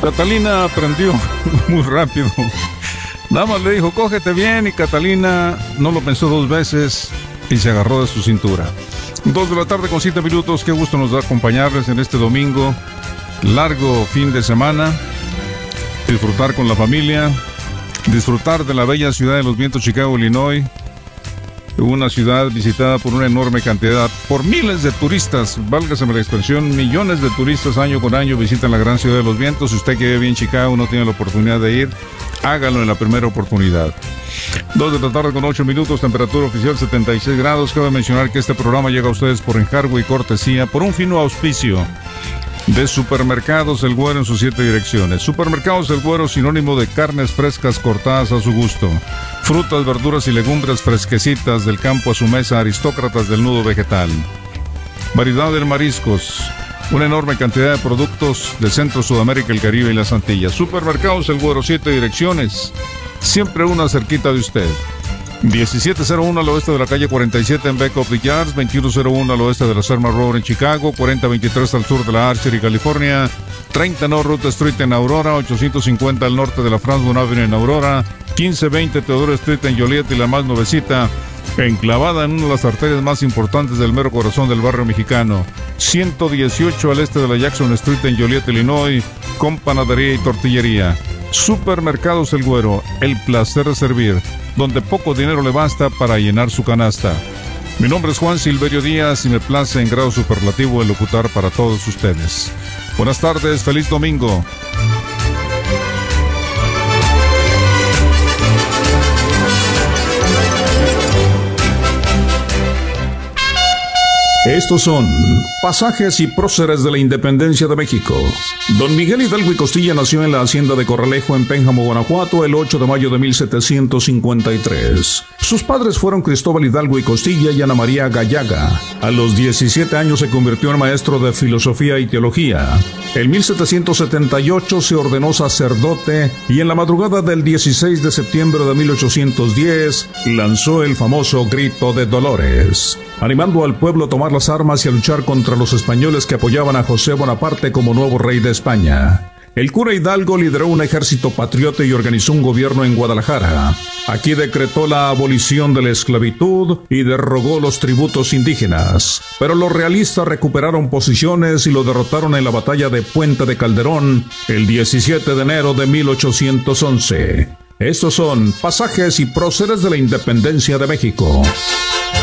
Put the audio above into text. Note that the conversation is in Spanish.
Catalina aprendió muy rápido. Nada más le dijo, cógete bien, y Catalina no lo pensó dos veces y se agarró de su cintura. 2 de la tarde con 7 minutos. Qué gusto nos da acompañarles en este domingo. Largo fin de semana. Disfrutar con la familia. Disfrutar de la bella ciudad de los vientos, Chicago, Illinois. Una ciudad visitada por una enorme cantidad, por miles de turistas, válgase la expresión, millones de turistas año con año visitan la gran ciudad de los vientos. Si usted que vive en Chicago no tiene la oportunidad de ir, hágalo en la primera oportunidad. 2 de la tarde con 8 minutos, temperatura oficial 76 grados. Cabe mencionar que este programa llega a ustedes por encargo y cortesía, por un fino auspicio de Supermercados El Güero en sus 7 direcciones. Supermercados El Güero, sinónimo de carnes frescas cortadas a su gusto, frutas, verduras y legumbres fresquecitas del campo a su mesa, aristócratas del nudo vegetal. Variedad de mariscos, una enorme cantidad de productos de Centro, Sudamérica, el Caribe y las Antillas. Supermercados El Güero, 7 direcciones, siempre una cerquita de usted. 1701 al oeste de la calle 47 en Beck of the Yards, 2101 al oeste de la Selma Road en Chicago, 4023 al sur de la Archery, California, 30 North Route Street en Aurora, 850 al norte de la Franklin Avenue en Aurora, 1520 Teodoro Street en Joliet y la más nuevecita, enclavada en una de las arterias más importantes del mero corazón del barrio mexicano, 118 al este de la Jackson Street en Joliet, Illinois, con panadería y tortillería. Supermercados El Güero, el placer de servir, donde poco dinero le basta para llenar su canasta. Mi nombre es Juan Silverio Díaz y me place en grado superlativo elocutar para todos ustedes. Buenas tardes, feliz domingo. Estos son pasajes y próceres de la independencia de México. Don Miguel Hidalgo y Costilla nació en la hacienda de Corralejo en Pénjamo, Guanajuato, el 8 de mayo de 1753. Sus padres fueron Cristóbal Hidalgo y Costilla y Ana María Gallaga. A los 17 años se convirtió en maestro de filosofía y teología. En 1778 se ordenó sacerdote y en la madrugada del 16 de septiembre de 1810 lanzó el famoso Grito de Dolores, animando al pueblo a tomar las armas y a luchar contra los españoles que apoyaban a José Bonaparte como nuevo rey de España. El cura Hidalgo lideró un ejército patriota y organizó un gobierno en Guadalajara. Aquí decretó la abolición de la esclavitud y derogó los tributos indígenas. Pero los realistas recuperaron posiciones y lo derrotaron en la batalla de Puente de Calderón el 17 de enero de 1811. Estos son pasajes y próceres de la independencia de México.